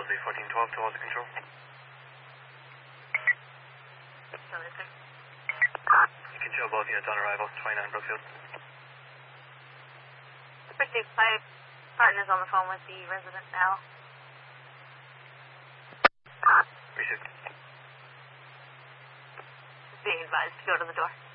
LZ 1412 to all the control. You can show both units on arrival, 29 Brookfield. 55 partners on the phone with the resident now. Received. Being advised to go to the door.